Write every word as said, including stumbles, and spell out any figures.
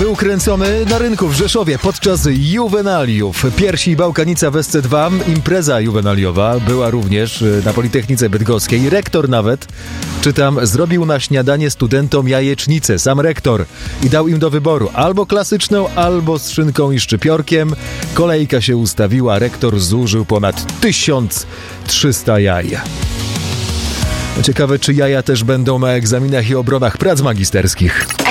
był kręcony na rynku w Rzeszowie podczas juwenaliów. Piersi Bałkanica w S C dwa. Impreza juwenaliowa była również na Politechnice Bydgoskiej. Rektor nawet, czytam, zrobił na śniadanie studentom jajecznicę, sam rektor, i dał im do wyboru albo klasyczną, albo z szynką i szczypiorkiem. Kolejka się ustawiła, rektor zużył ponad tysiąc trzysta jaj. Ciekawe, czy jaja też będą na egzaminach i obronach prac magisterskich.